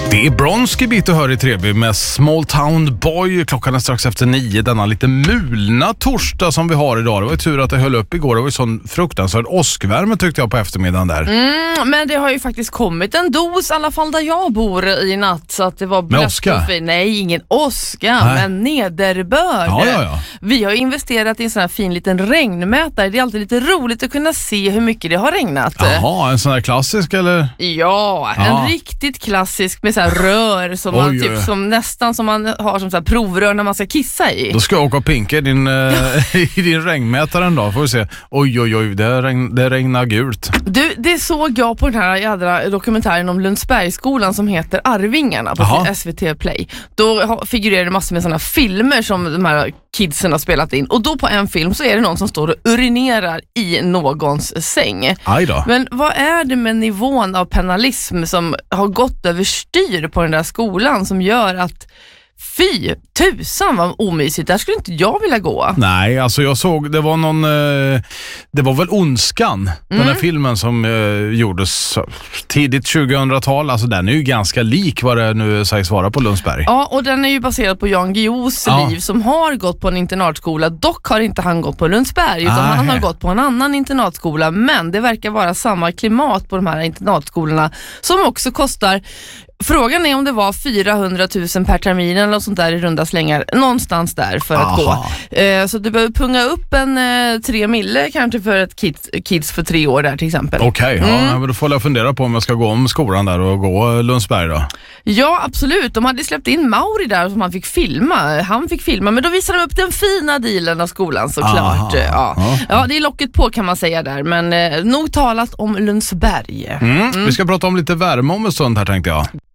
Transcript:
Det är Bronski bit och hör i Treby med Small Town Boy. Klockan är strax efter 9. Denna lite mulna torsdag som vi har idag. Det var ju tur att det höll upp igår. Det var ju sån fruktansvärd åskvärme tyckte jag på eftermiddagen där. Men det har ju faktiskt kommit en dos, i alla fall där jag bor i natt. Så att det var med åska? Nej, ingen åska, men nederbörd. Ja. Vi har investerat i en sån här fin liten regnmätare. Det är alltid lite roligt att kunna se hur mycket det har regnat. Jaha, en sån här klassisk eller? Ja, en riktigt klassisk med så här rör som man typ som nästan som man har som så här provrör när man ska kissa i. Då ska jag åka och pinka i din regnmätare en dag, får vi se. Oj, det regnar gult. Du, det såg jag på den här jädra dokumentären om Lundsbergsskolan som heter Arvingarna på SVT Play. Då figurerar det massor med sådana filmer som de här kidsen har spelat in. Och då på en film så är det någon som står och urinerar i någons säng. Aj då. Men vad är det med nivån av penalism som har gått överstyr på den där skolan som gör att fy tusan vad omysigt, där skulle inte jag vilja gå. Nej, alltså jag såg, det var någon det var väl Ondskan, den här filmen som gjordes tidigt 2000-tal, alltså den är ju ganska lik vad det nu sägs vara på Lundsberg. Ja, och den är ju baserad på Jan Guillous liv som har gått på en internatskola, dock har inte han gått på Lundsberg utan han har gått på en annan internatskola, men det verkar vara samma klimat på de här internatskolorna som också kostar. Frågan är om det var 400 000 per termin eller något sånt där i runda slängar. Någonstans där för att gå. Så du behöver punga upp en 3 mille kanske för ett kids för 3 år där till exempel. Okej, men då får jag fundera på om jag ska gå om skolan där och gå Lundsberg då. Ja, absolut. De hade släppt in Mauri där som han fick filma. Han fick filma, men då visade de upp den fina dealen av skolan såklart. Ja, det är locket på kan man säga där. Men nog talat om Lundsberg. Vi ska prata om lite värme om en stund här tänkte jag.